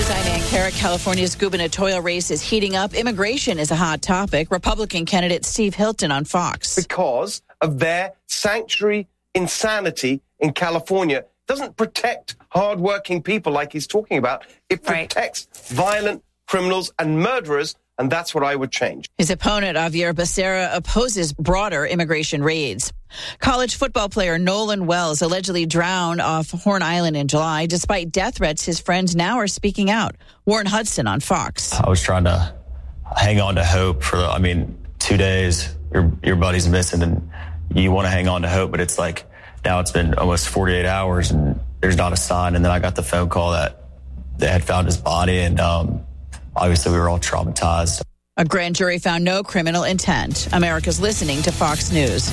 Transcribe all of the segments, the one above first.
News, I'm Ann Carrick. California's gubernatorial race is heating up. Immigration is a hot topic. Republican candidate Steve Hilton on Fox. Because of their sanctuary insanity in California. Doesn't protect hardworking people like he's talking about. It protects violent criminals and murderers, and that's what I would change. His opponent, Javier Becerra, opposes broader immigration raids. College football player Nolan Wells allegedly drowned off Horn Island in July. Despite death threats, his friends now are speaking out. Warren Hudson on Fox. I was trying to hang on to hope for, 2 days, your buddy's missing, and you want to hang on to hope, but it's like now it's been almost 48 hours and there's not a sign. And then I got the phone call that they had found his body, and obviously we were all traumatized. A grand jury found no criminal intent. America's listening to Fox News.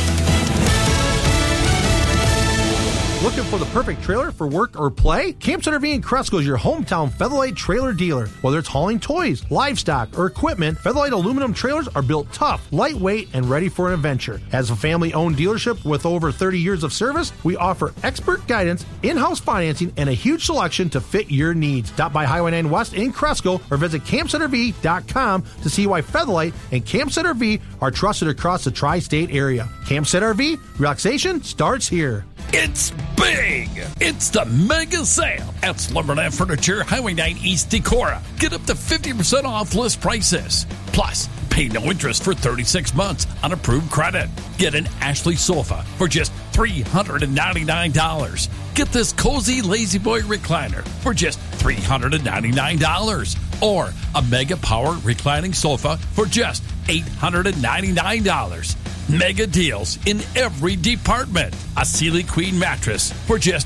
Looking for the perfect trailer for work or play? Camp Center V in Cresco is your hometown Featherlight trailer dealer. Whether it's hauling toys, livestock, or equipment, Featherlight aluminum trailers are built tough, lightweight, and ready for an adventure. As a family-owned dealership with over 30 years of service, we offer expert guidance, in-house financing, and a huge selection to fit your needs. Stop by Highway 9 West in Cresco or visit CampCenterV.com to see why Featherlight and Camp Center V are trusted across the tri-state area. Camp Center V, relaxation starts here. It's big! It's the mega sale at Slumberland Furniture, Highway 9 East Decorah. Get up to 50% off list prices. Plus, pay no interest for 36 months on approved credit. Get an Ashley sofa for just $399. Get this cozy Lazy Boy recliner for just $399. Or a Mega Power reclining sofa for just $899. Mega deals in every department. A Sealy Queen mattress for just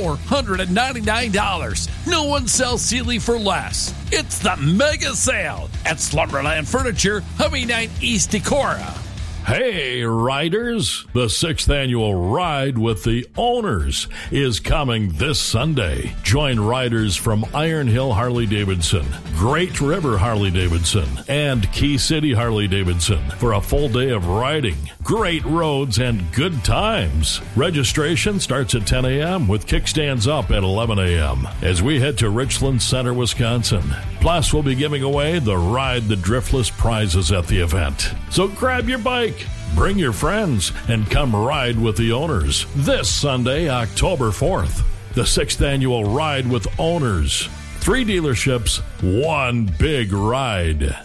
$499. No one sells Sealy for less. It's the mega sale at Slumberland Furniture, Highway 9 East Decorah. Hey, riders! The 6th annual Ride with the Owners is coming this Sunday. Join riders from Iron Hill Harley-Davidson, Great River Harley-Davidson, and Key City Harley-Davidson for a full day of riding, great roads, and good times. Registration starts at 10 a.m. with kickstands up at 11 a.m. as we head to Richland Center, Wisconsin. Plus, we'll be giving away the Ride the Driftless prizes at the event. So grab your bike, bring your friends, and come ride with the Owners this Sunday, October 4th. The 6th annual Ride with Owners. 3 dealerships, 1 big ride.